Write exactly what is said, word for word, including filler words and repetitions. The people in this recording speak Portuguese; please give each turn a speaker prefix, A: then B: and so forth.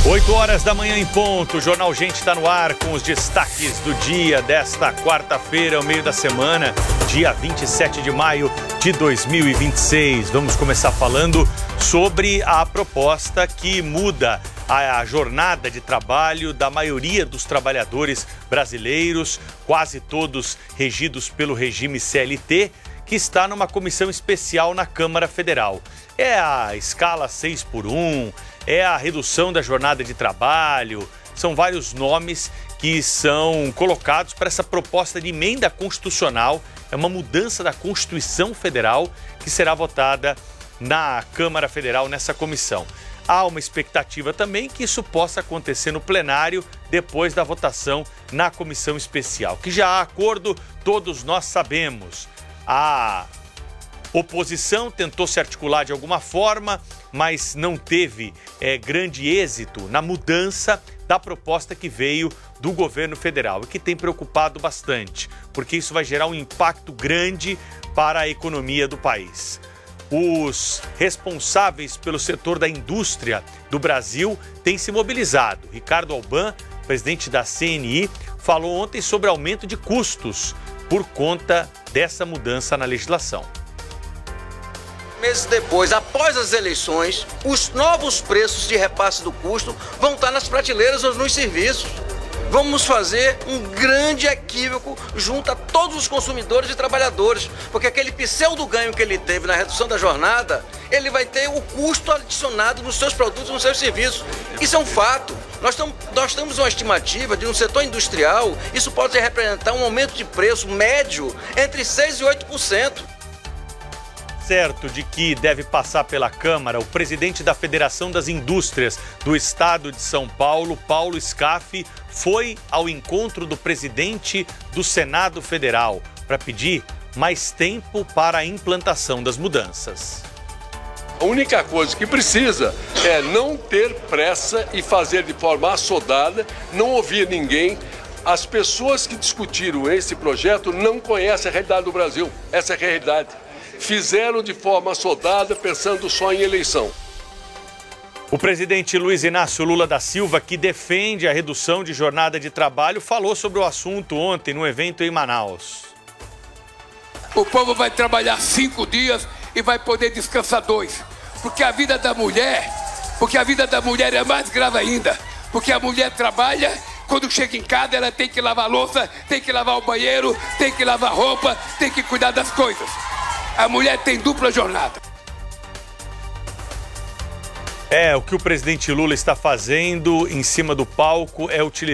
A: oito horas da manhã em ponto, o Jornal Gente está no ar com os destaques do dia desta quarta-feira, ao meio da semana, dia vinte e sete de maio de dois mil e vinte e seis. Vamos começar falando sobre a proposta que muda a jornada de trabalho da maioria dos trabalhadores brasileiros, quase todos regidos pelo regime C L T, que está numa comissão especial na Câmara Federal. É a escala seis por um, é a redução da jornada de trabalho, são vários nomes que são colocados para essa proposta de emenda constitucional, é uma mudança da Constituição Federal que será votada na Câmara Federal nessa comissão. Há uma expectativa também que isso possa acontecer no plenário depois da votação na comissão especial. Que já há acordo, todos nós sabemos. A oposição tentou se articular de alguma forma, mas não teve é, grande êxito na mudança da proposta que veio do governo federal e que tem preocupado bastante, porque isso vai gerar um impacto grande para a economia do país. Os responsáveis pelo setor da indústria do Brasil têm se mobilizado. Ricardo Alban, presidente da C N I, falou ontem sobre aumento de custos por conta dessa mudança na legislação.
B: Meses depois, após as eleições, os novos preços de repasse do custo vão estar nas prateleiras ou nos serviços. Vamos fazer um grande equívoco junto a todos os consumidores e trabalhadores, porque aquele pseudo ganho que ele teve na redução da jornada, ele vai ter o custo adicionado nos seus produtos, nos seus serviços. Isso é um fato. Nós, tam, nós temos uma estimativa de um setor industrial, isso pode representar um aumento de preço médio entre seis por cento e oito por cento.
A: Certo de que deve passar pela Câmara, o presidente da Federação das Indústrias do Estado de São Paulo, Paulo Scaff, foi ao encontro do presidente do Senado Federal para pedir mais tempo para a implantação das mudanças.
C: A única coisa que precisa é não ter pressa e fazer de forma assodada, não ouvir ninguém. As pessoas que discutiram esse projeto não conhecem a realidade do Brasil, essa é a realidade. Fizeram de forma assodada, pensando só em eleição.
A: O presidente Luiz Inácio Lula da Silva, que defende a redução de jornada de trabalho, falou sobre o assunto ontem no evento em Manaus.
D: O povo vai trabalhar cinco dias e vai poder descansar dois. Porque a vida da mulher, porque a vida da mulher é mais grave ainda. Porque a mulher trabalha, quando chega em casa ela tem que lavar a louça, tem que lavar o banheiro, tem que lavar roupa, tem que cuidar das coisas. A mulher tem dupla jornada.
A: É, o que o presidente Lula está fazendo em cima do palco é utilizar